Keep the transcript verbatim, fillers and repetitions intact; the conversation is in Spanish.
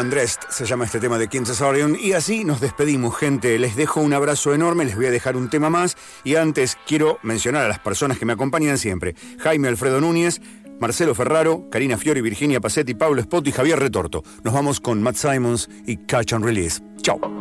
Undressed se llama este tema de King Cesarion. Y así nos despedimos, gente. Les dejo un abrazo enorme, les voy a dejar un tema más. Y antes quiero mencionar a las personas que me acompañan siempre. Jaime Alfredo Núñez, Marcelo Ferraro, Karina Fiori, Virginia Pacetti, Pablo Spot y Javier Retorto. Nos vamos con Matt Simons y Catch and Release. Chau.